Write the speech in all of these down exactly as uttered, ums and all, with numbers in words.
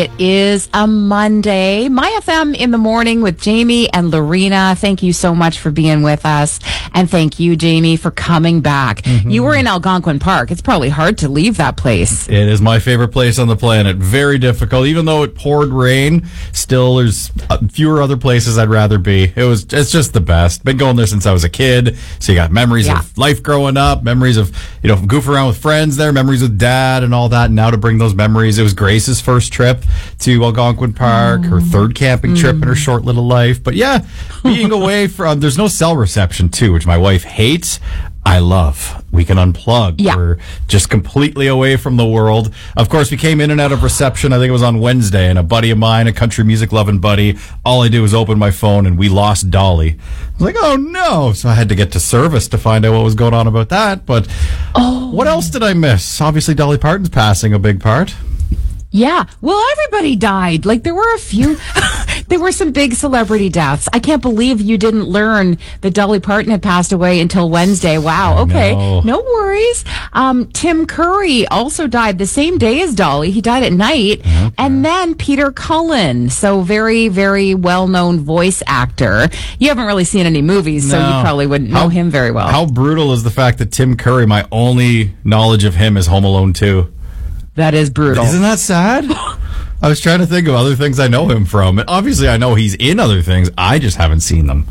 It is a Monday. My F M in the morning with Jamie and Lorena. Thank you so much for being with us. And thank you, Jamie, for coming back. Mm-hmm. You were in Algonquin Park. It's probably hard to leave that place. It is my favorite place on the planet. Very difficult. Even though it poured rain, still there's fewer other places I'd rather be. It was, it's just the best. Been going there since I was a kid. So you got memories yeah. of life growing up, memories of, you know, goofing around with friends there, memories with dad and all that. And now to bring those memories, it was Grace's first trip to Algonquin Park, her third camping trip mm. in her short little life. But yeah, being away from, there's no cell reception too, which my wife hates. I love. We can unplug. Yeah. We're just completely away from the world. Of course, we came in and out of reception. I think it was on Wednesday, and a buddy of mine, a country music loving buddy, all I did was open my phone and we lost Dolly. I was like, oh no. So I had to get to service to find out what was going on about that. But oh. what else did I miss? Obviously, Dolly Parton's passing a big part. Yeah. Well, everybody died. Like, there were a few, there were some big celebrity deaths. I can't believe you didn't learn that Dolly Parton had passed away until Wednesday. Wow. Okay. No worries. Um, Tim Curry also died the same day as Dolly. He died at night. Okay. And then Peter Cullen. So very, very well-known voice actor. You haven't really seen any movies, no. so you probably wouldn't know how, him very well. How brutal is the fact that Tim Curry, my only knowledge of him is Home Alone two. That is brutal. Isn't that sad? I was trying to think of other things I know him from. And obviously, I know he's in other things. I just haven't seen them.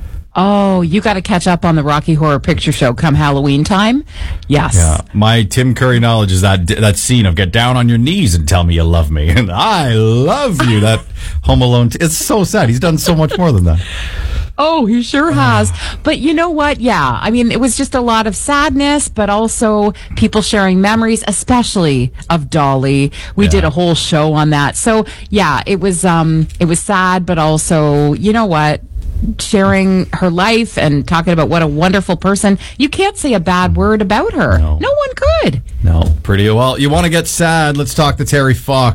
Oh, you got to catch up on the Rocky Horror Picture Show come Halloween time. Yes. Yeah. My Tim Curry knowledge is that that scene of get down on your knees and tell me you love me. And I love you. That Home Alone. T- it's so sad. He's done so much more than that. Oh, he sure has. But you know what? Yeah. I mean, it was just a lot of sadness, but also people sharing memories, especially of Dolly. We yeah. did a whole show on that. So yeah, it was, um, it was sad, but also, you know what? Sharing her life and talking about what a wonderful person. You can't say a bad word about her. No, no one could. No, pretty well. You want to get sad? Let's talk to Terry Fox.